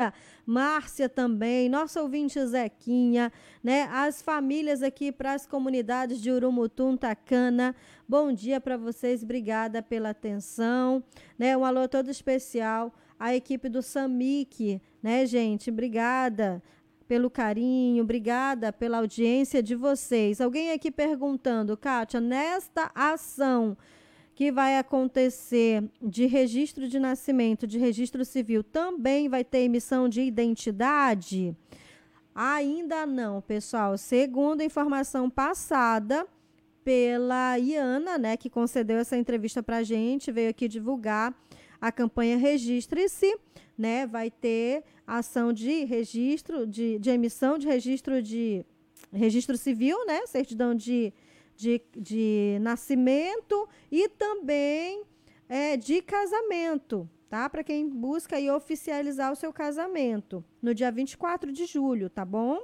dia. Márcia também, nosso ouvinte Zequinha, né? As famílias aqui para as comunidades de Urumutum, Tacana. Bom dia para vocês, obrigada pela atenção, né? Um alô todo especial à equipe do SAMIC, né, gente? Obrigada pelo carinho, obrigada pela audiência de vocês. Alguém aqui perguntando, Kátia, nesta ação que vai acontecer de registro de nascimento, de registro civil, também vai ter emissão de identidade? Ainda não, pessoal. Segundo a informação passada pela Iana, né, que concedeu essa entrevista para a gente, veio aqui divulgar a campanha Registre-se, né, vai ter ação de registro, de emissão de registro civil, né, certidão de nascimento e também de casamento, tá? Para quem busca aí oficializar o seu casamento no dia 24 de julho, tá bom?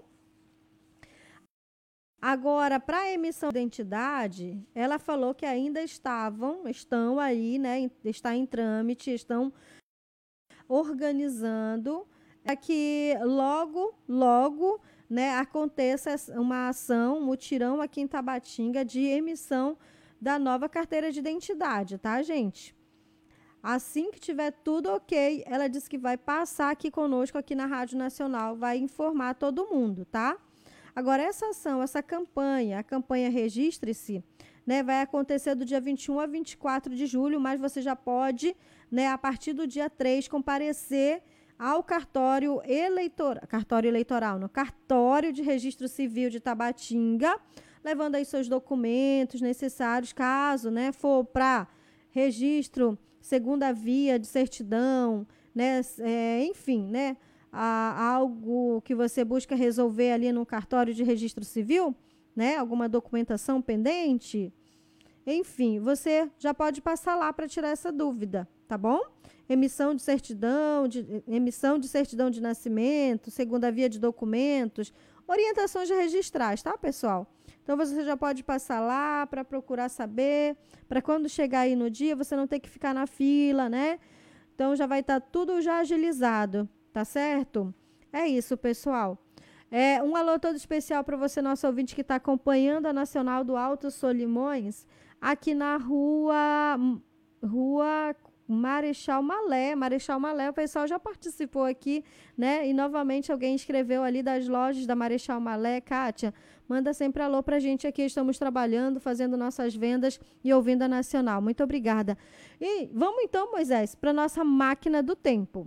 Agora, para a emissão de identidade, ela falou que ainda estão aí, né? Está em trâmite, estão organizando para que logo, né, aconteça uma ação, um mutirão aqui em Tabatinga de emissão da nova carteira de identidade, tá, gente? Assim que tiver tudo ok, ela disse que vai passar aqui conosco, aqui na Rádio Nacional, vai informar todo mundo, tá? Agora, essa ação, essa campanha, a campanha Registre-se, né, vai acontecer do dia 21 a 24 de julho, mas você já pode, né, a partir do dia 3, comparecer ao cartório eleitoral, no cartório de registro civil de Tabatinga, levando aí seus documentos necessários, caso, né, for para registro, segunda via de certidão, né, enfim, né, algo que você busca resolver ali no cartório de registro civil, né, alguma documentação pendente, enfim, você já pode passar lá para tirar essa dúvida, tá bom? Emissão de certidão de nascimento, segunda via de documentos, orientações registrais, tá, pessoal? Então, você já pode passar lá para procurar saber, para quando chegar aí no dia, você não ter que ficar na fila, né? Então, já vai estar tudo já agilizado, tá certo? É isso, pessoal. Um alô todo especial para você, nosso ouvinte, que está acompanhando a Nacional do Alto Solimões, aqui na rua Marechal Malé, o pessoal já participou aqui, né? E novamente alguém escreveu ali das lojas da Marechal Malé. Kátia, manda sempre alô pra gente aqui, estamos trabalhando, fazendo nossas vendas e ouvindo a Nacional. Muito obrigada. E vamos então, Moisés, para nossa máquina do tempo.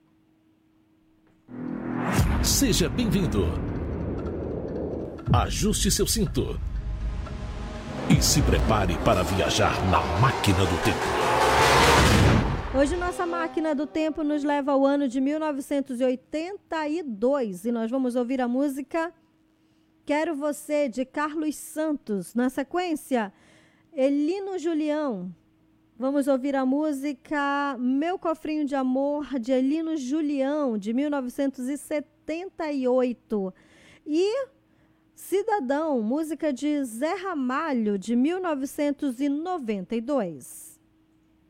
Seja bem-vindo. Ajuste seu cinto e se prepare para viajar na máquina do tempo. Hoje nossa máquina do tempo nos leva ao ano de 1982 e nós vamos ouvir a música Quero Você, de Carlos Santos. Na sequência, Elino Julião. Vamos ouvir a música Meu Cofrinho de Amor, de Elino Julião, de 1978. E Cidadão, música de Zé Ramalho, de 1992.